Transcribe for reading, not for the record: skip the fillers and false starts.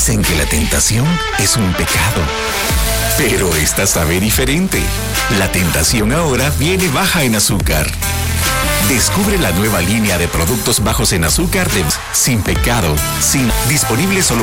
Dicen que la tentación es un pecado, pero esta sabe diferente. La tentación ahora viene baja en azúcar. Descubre la nueva línea de productos bajos en azúcar de Sin Pecado, disponible solo